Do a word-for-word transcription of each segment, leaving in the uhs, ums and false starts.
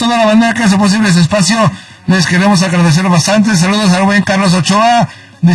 toda la banda que hace posible este espacio. Les queremos agradecer bastante. Saludos al buen Carlos Ochoa.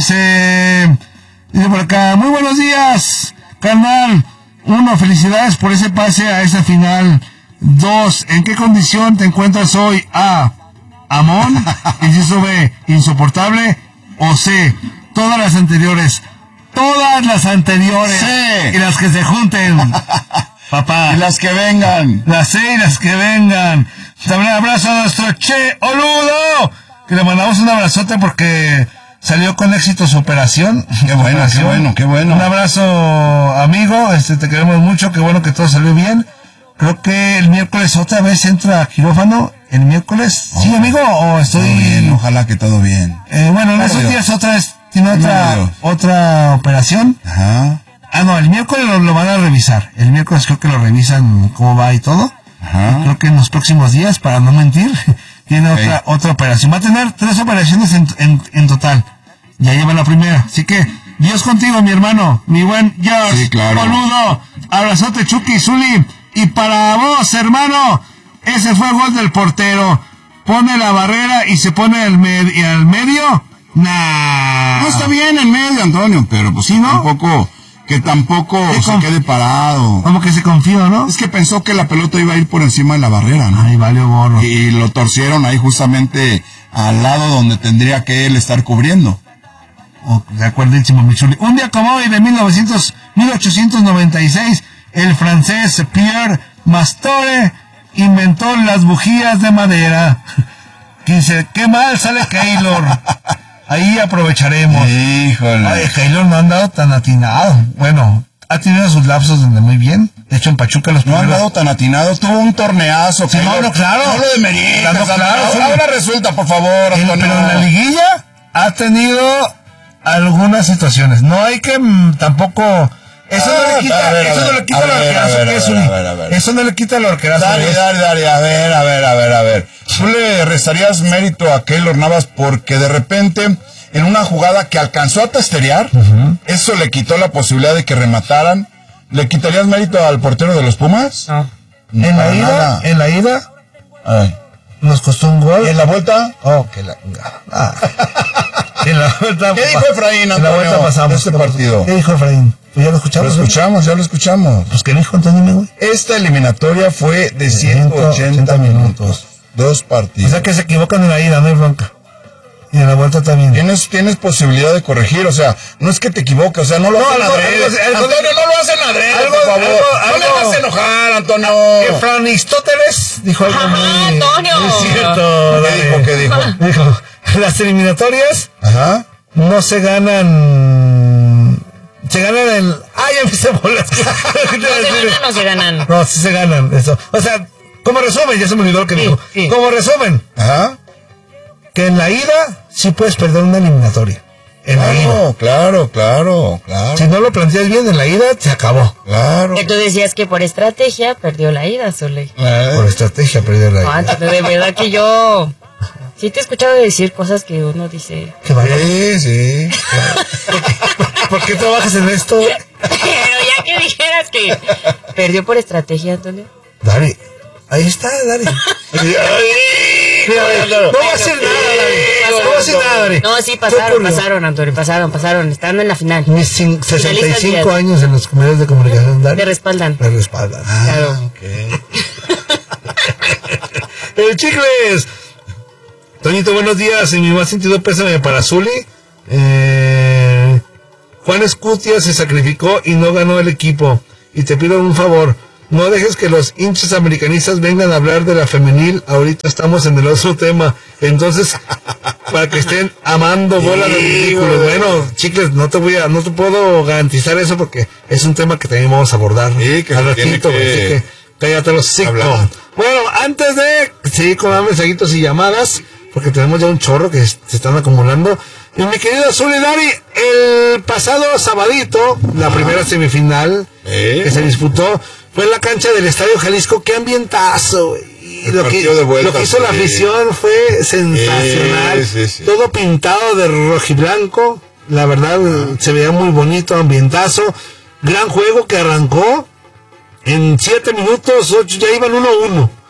Dice, dice por acá, muy buenos días, carnal. Uno, felicidades por ese pase a esa final. Dos, ¿en qué condición te encuentras hoy? A, Amón. Inciso B, insoportable. O C, todas las anteriores. Todas las anteriores. Sí. Y las que se junten. Papá. Y las que vengan. Las C y las que vengan. También abrazo a nuestro Che Oludo, que le mandamos un abrazote porque salió con éxito su operación. Qué bueno, operación. qué bueno, qué bueno. Un abrazo, amigo, este te queremos mucho, qué bueno que todo salió bien. Creo que el miércoles otra vez entra a quirófano. ¿El miércoles? Oh, ¿sí, amigo? ¿O estoy...? Todo bien, ojalá que todo bien. Eh, bueno, en esos días otra vez tiene otra, otra operación. Ajá. Ah, no, el miércoles lo, lo van a revisar. El miércoles creo que lo revisan cómo va y todo. Ajá. Creo que en los próximos días, para no mentir, tiene okay. otra otra operación. Va a tener tres operaciones en, en, en total. Ya lleva la primera. Así que, Dios contigo, mi hermano, mi buen George. Sí, claro. Boludo. Abrazote, Chucky, Zuli. Y para vos, hermano, ese fue el gol del portero. Pone la barrera y se pone al, med- al medio. Nah. No está bien en medio, Antonio, pero pues sí, ¿no? Tampoco... Que tampoco se quede parado. Como que se confió, ¿no? Es que pensó que la pelota iba a ir por encima de la barrera, ¿no? Ay, valió gorro. Y lo torcieron ahí justamente al lado donde tendría que él estar cubriendo. Oh, de acuerdísimo, mi chuli. Un día como hoy de mil ochocientos noventa y seis, el francés Pierre Mastore inventó las bujías de madera. Dice, qué mal sale Keylor. Ahí aprovecharemos. Híjole. Ay, Keylor no ha andado tan atinado. Bueno, ha tenido sus lapsos donde muy bien. De hecho, en Pachuca los No ha primeros... andado tan atinado. Tuvo un torneazo. Sí, no, no, claro. No lo demerita. Claro, claro. Ahora, ahora resulta, por favor, En, Antonio. pero en la liguilla ha tenido algunas situaciones. No hay que mm, tampoco... Eso Ah, no le quita, a ver, eso a no ver, le quita a lo ver, arquerazo a ver, que es a ver, un- a ver, a ver. Eso no le quita lo arquerazo Dale, que es. dale, dale, a ver, a ver, a ver, a ver. ¿Tú le restarías mérito a Keylor Navas porque de repente, en una jugada que alcanzó a testerear, uh-huh. eso le quitó la posibilidad de que remataran? ¿Le quitarías mérito al portero de los Pumas? No. No, En la para ida, nada. en la ida, Ay. nos costó un gol. ¿Y en la vuelta? Oh, que la... Ah. En la vuelta... ¿Qué dijo Efraín, En la Antonio, vuelta pasamos. de este partido? ¿Qué dijo Efraín? Pues ya lo Lo escuchamos. escuchamos, ya lo escuchamos. Pues ¿qué dijo Antonio, güey? Esta eliminatoria fue de ciento ochenta minutos. Dos partidos. O sea que se equivocan en la ida, no hay bronca. Y en la vuelta también. Tienes, tienes posibilidad de corregir, o sea, no es que te equivoques, o sea, no lo No, hacen algo- adrede. algo- algo- Antonio, no lo hacen adrede, algo- por favor. algo- no le algo- hagas enojar, Antonio. Que Fran Aristóteles dijo algo Ajá, muy... Antonio. muy cierto. ¿Qué dale. dijo? ¿Qué dijo? Dijo, las eliminatorias Ajá. no se ganan... Se ganan el... ¡Ay, ya me hice bolas! ¿No se ganan o se ganan? No, sí se ganan, eso. O sea, como resumen, ya se me olvidó lo que Sí, dijo. sí. Como resumen, Ajá. que en la ida sí puedes perder una eliminatoria. En la ida. Claro, claro, claro, claro. Si no lo planteas bien en la ida, se acabó. Claro. Que tú decías que por estrategia perdió la ida, Soleil. Eh, Por estrategia perdió la No, ida. Antonio, de verdad que yo... Sí te he escuchado decir cosas que uno dice... Qué bárbaro. Sí, sí. ¿Por qué trabajas en esto? Pero ya que dijeras que perdió por estrategia, Antonio. Dari, ahí está, Dari. Mira, Dari, no va a hacer nada, Dari. No va a hacer nada, Dari. No, sí, ¿Qué pasaron, ocurrió? pasaron, Antonio, pasaron, pasaron. Estando en la final. Mis cin- sesenta y Finalistas cinco días. años en los medios de comunicación, Dari. Te respaldan. Me respaldan. Claro. El Chicles. Toñito, buenos días. En mi más sentido pésame para Zuli. Eh, Juan Escutia se sacrificó y no ganó el equipo. Y te pido un favor. No dejes que los hinchas americanistas vengan a hablar de la femenil. Ahorita estamos en el otro tema. Entonces, para que estén amando bola de ridículo. Bueno, Chicles, no te voy a, no te puedo garantizar eso porque es un tema que también vamos a abordar. Sí, que al se tiene ratito, que así que cállate los cinco. hablar. Bueno, antes de seguir con más mensajitos y llamadas, porque tenemos ya un chorro que se están acumulando. Y mi querido Zuli Dari, el pasado sabadito, la primera semifinal ¿Eh? que se disputó, fue en la cancha del Estadio Jalisco. ¡Qué ambientazo, güey! Y El lo que, partido de vuelta, lo que hizo la sí. afición fue sensacional. Sí, sí, sí. Todo pintado de rojiblanco. La verdad, se veía muy bonito, ambientazo. Gran juego que arrancó en siete minutos, ocho, ya iban uno a uno.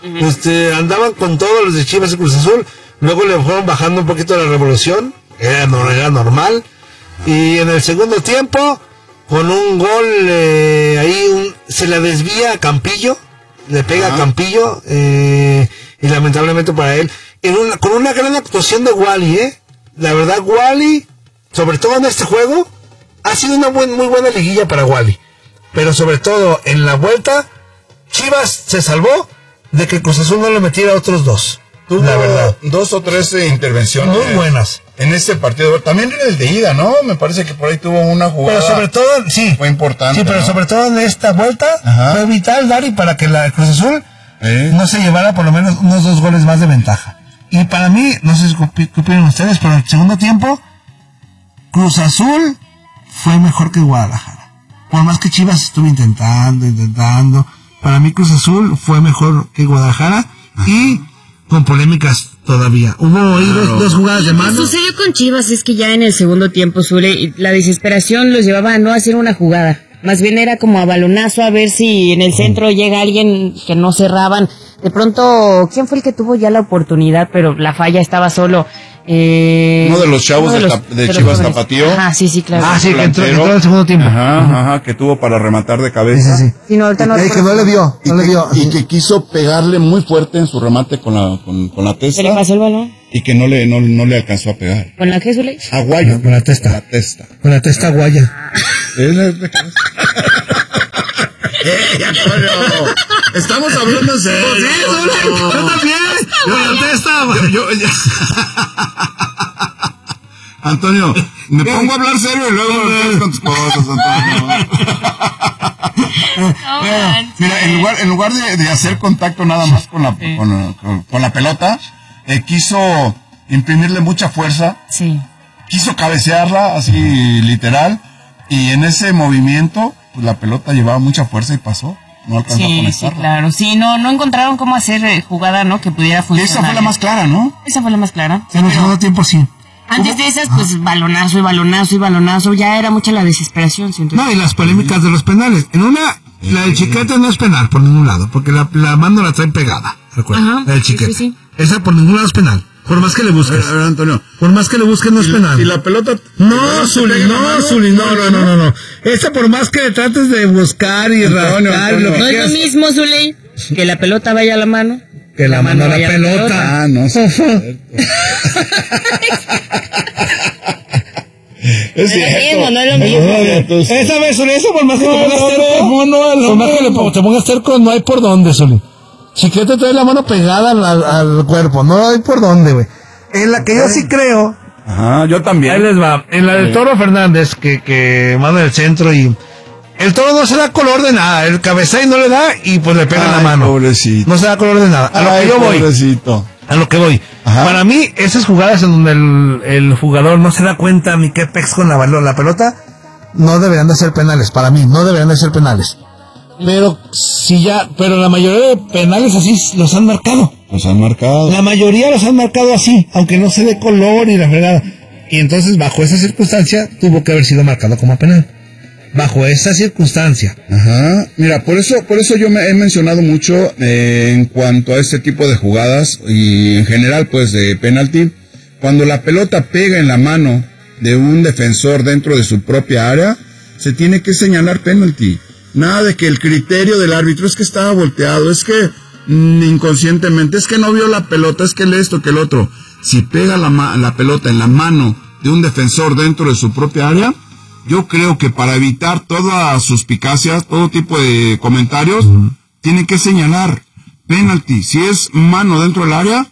Uh-huh. Este, andaban con todos los de Chivas y Cruz Azul, luego le fueron bajando un poquito la revolución, era, no, era normal, y en el segundo tiempo, con un gol, eh, ahí un, se le desvía a Campillo, le pega uh-huh. a Campillo, eh, y lamentablemente para él, en una, con una gran actuación de Wally, eh, la verdad Wally, sobre todo en este juego, ha sido una buen, muy buena liguilla para Wally. Pero sobre todo, en la vuelta, Chivas se salvó de que Cruz Azul no le metiera a otros dos. Tuvo la verdad. Dos o tres eh, intervenciones. Muy buenas. En este partido. También en el de ida, ¿no? Me parece que por ahí tuvo una jugada. Pero sobre todo, sí. Fue importante. Sí, pero ¿no? sobre todo en esta vuelta, Ajá. fue vital, Dari, para que la Cruz Azul ¿Eh? no se llevara por lo menos unos dos goles más de ventaja. Y para mí, no sé qué opinan ustedes, pero en el segundo tiempo, Cruz Azul fue mejor que Guadalajara. Por más que Chivas estuvo intentando, intentando, para mí Cruz Azul fue mejor que Guadalajara y con polémicas todavía. Hubo ahí dos, dos jugadas de mano. Lo que sucedió con Chivas es que ya en el segundo tiempo, Zule, la desesperación los llevaba a no hacer una jugada. Más bien era como a balonazo, a ver si en el centro llega alguien que no cerraban. De pronto, ¿quién fue el que tuvo ya la oportunidad? Pero la falla estaba solo. Eh, uno de los chavos de, de, los, de, de Chivas Tapatío. Ah, sí, sí, claro. Ah, sí, que entró, entró en el segundo tiempo. Ajá, ajá, que tuvo para rematar de cabeza. Sí, sí, sí. Sí, no, ahorita no, y, que no le dio, no le dio. Y que quiso pegarle muy fuerte en su remate con la, con, con la testa. ¿Se le pasó el balón? Y que no le, no, no le alcanzó a pegar. ¿Con la qué, Zule? Aguayo. Con la testa. Con la testa. Con la testa guaya. ¡Eh, Antonio! Estamos hablando serio. Sí, Zule, yo también. Con la testa. Yo, yo, yo. Antonio, me pongo a hablar serio y luego me con tus cosas, Antonio. No, eh, mira, en lugar, en lugar de, de hacer contacto nada más con la, sí. con, con, con la pelota, eh, quiso imprimirle mucha fuerza. Sí. Quiso cabecearla, así literal, y en ese movimiento, pues la pelota llevaba mucha fuerza y pasó. No alcanzó sí, a conectarla. Sí, claro. Sí, no, no encontraron cómo hacer eh, jugada, ¿no? Que pudiera funcionar. Esa fue la más clara, ¿no? Esa fue la más clara. En el segundo tiempo sí. Antes de esas, pues, balonazo y balonazo y balonazo, ya era mucha la desesperación, siento. No, y las polémicas de los penales. En una, la del Chiquete no es penal por ningún lado, porque la, la mano la traen pegada, recuerda. Ajá, la del Chiquete. Sí, sí, sí. Esa por ningún lado es penal. Por más que le busques. A ver, Antonio. Por más que le busques no es penal. ¿Y la pelota? No, Zuli, no, Zuli, no, no, no, no, no. Esa por más que le trates de buscar y rascar, lo que no es lo mismo, Zuli, que la pelota vaya a la mano. Que la, la mano a la pelota. pelota. Ah, no sé. Es cierto. No es lo mismo. Esa vez, Zuli, eso por más que te pongas terco. No, no, no. Por más que le, te pongas terco, no hay por dónde, Zuli. Chiquete trae la mano pegada al, al, al cuerpo, no hay por dónde, güey. En la que yo sí creo. Ajá, yo también. Ahí les va. En la del Toro Fernández, que, que manda el centro y. El Toro no se da color de nada. El cabeza y no le da y pues le pega en la mano. Pobrecito. No se da color de nada. A lo Ay, que yo voy. Pobrecito. A lo que voy. Ajá. Para mí, esas jugadas en donde el, el jugador no se da cuenta ni qué pex con la, la pelota, no deberían de ser penales. Para mí, no deberían de ser penales. Pero si ya, pero la mayoría de penales así los han marcado. Los han marcado. La mayoría los han marcado así, aunque no se dé color y la fregada. Y entonces, bajo esa circunstancia, tuvo que haber sido marcado como penal. Bajo esa circunstancia. Ajá. Mira, por eso, por eso yo me he mencionado mucho eh, en cuanto a este tipo de jugadas y en general, pues, de penalti. Cuando la pelota pega en la mano de un defensor dentro de su propia área, se tiene que señalar penalti. Nada de que el criterio del árbitro es que estaba volteado, es que mm, inconscientemente, es que no vio la pelota, es que el esto, que el otro. Si pega la, ma- la pelota en la mano de un defensor dentro de su propia área, yo creo que para evitar todas suspicacias, todo tipo de comentarios, uh-huh. tiene que señalar penalti. Si es mano dentro del área,